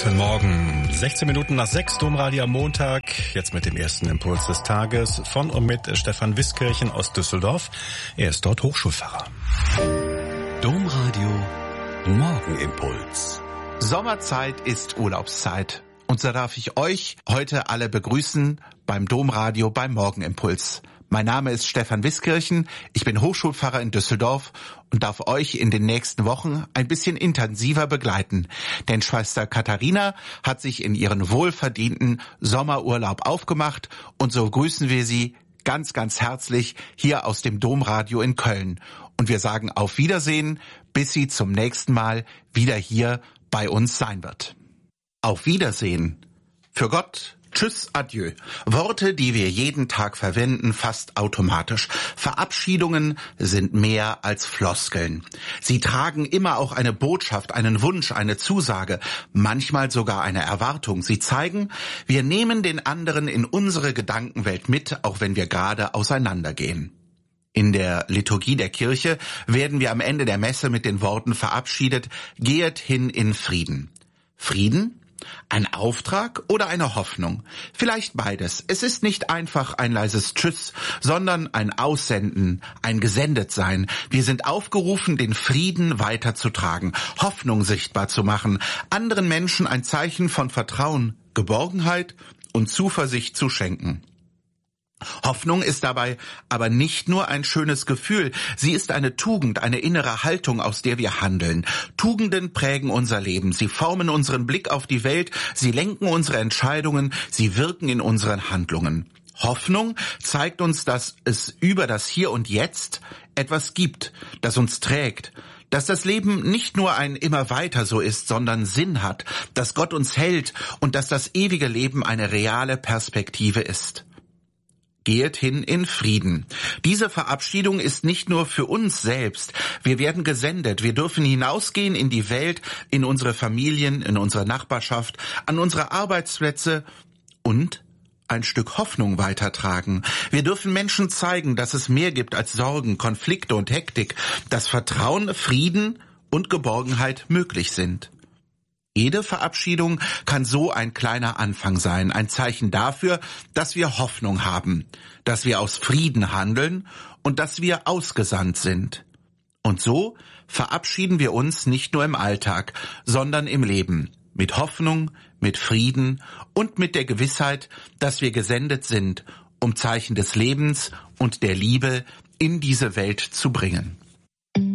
Guten Morgen, 16 Minuten nach 6, Domradio am Montag, jetzt mit dem ersten Impuls des Tages von und mit Stefan Wiskirchen aus Düsseldorf. Er ist dort Hochschulpfarrer. Domradio Morgenimpuls. Sommerzeit ist Urlaubszeit. Und so darf ich euch heute alle begrüßen beim Domradio beim Morgenimpuls. Mein Name ist Stefan Wiskirchen, ich bin Hochschulpfarrer in Düsseldorf und darf euch in den nächsten Wochen ein bisschen intensiver begleiten. Denn Schwester Katharina hat sich in ihren wohlverdienten Sommerurlaub aufgemacht und so grüßen wir sie ganz, ganz herzlich hier aus dem Domradio in Köln. Und wir sagen auf Wiedersehen, bis sie zum nächsten Mal wieder hier bei uns sein wird. Auf Wiedersehen. Für Gott. Tschüss, adieu. Worte, die wir jeden Tag verwenden, fast automatisch. Verabschiedungen sind mehr als Floskeln. Sie tragen immer auch eine Botschaft, einen Wunsch, eine Zusage, manchmal sogar eine Erwartung. Sie zeigen, wir nehmen den anderen in unsere Gedankenwelt mit, auch wenn wir gerade auseinandergehen. In der Liturgie der Kirche werden wir am Ende der Messe mit den Worten verabschiedet, geht hin in Frieden. Frieden? Ein Auftrag oder eine Hoffnung? Vielleicht beides. Es ist nicht einfach ein leises Tschüss, sondern ein Aussenden, ein Gesendetsein. Wir sind aufgerufen, den Frieden weiterzutragen, Hoffnung sichtbar zu machen, anderen Menschen ein Zeichen von Vertrauen, Geborgenheit und Zuversicht zu schenken. Hoffnung ist dabei aber nicht nur ein schönes Gefühl, sie ist eine Tugend, eine innere Haltung, aus der wir handeln. Tugenden prägen unser Leben, sie formen unseren Blick auf die Welt, sie lenken unsere Entscheidungen, sie wirken in unseren Handlungen. Hoffnung zeigt uns, dass es über das Hier und Jetzt etwas gibt, das uns trägt, dass das Leben nicht nur ein immer weiter so ist, sondern Sinn hat, dass Gott uns hält und dass das ewige Leben eine reale Perspektive ist. Geht hin in Frieden. Diese Verabschiedung ist nicht nur für uns selbst. Wir werden gesendet. Wir dürfen hinausgehen in die Welt, in unsere Familien, in unsere Nachbarschaft, an unsere Arbeitsplätze und ein Stück Hoffnung weitertragen. Wir dürfen Menschen zeigen, dass es mehr gibt als Sorgen, Konflikte und Hektik, dass Vertrauen, Frieden und Geborgenheit möglich sind. Jede Verabschiedung kann so ein kleiner Anfang sein, ein Zeichen dafür, dass wir Hoffnung haben, dass wir aus Frieden handeln und dass wir ausgesandt sind. Und so verabschieden wir uns nicht nur im Alltag, sondern im Leben, mit Hoffnung, mit Frieden und mit der Gewissheit, dass wir gesendet sind, um Zeichen des Lebens und der Liebe in diese Welt zu bringen.